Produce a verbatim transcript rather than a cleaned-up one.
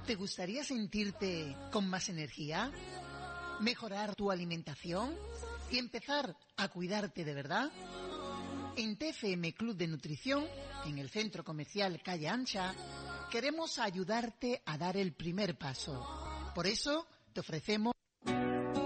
¿Te gustaría sentirte con más energía? ¿Mejorar tu alimentación? ¿Y empezar a cuidarte de verdad? En T F M Club de Nutrición, en el Centro Comercial Calle Ancha, queremos ayudarte a dar el primer paso. Por eso, te ofrecemos